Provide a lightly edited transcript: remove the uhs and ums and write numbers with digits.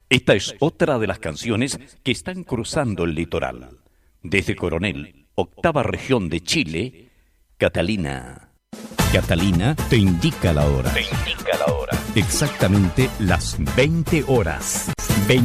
Esta es otra de las canciones que están cruzando el litoral. Desde Coronel, octava región de Chile, Catalina. Catalina te indica la hora. Te indica la hora. Exactamente las 20 horas.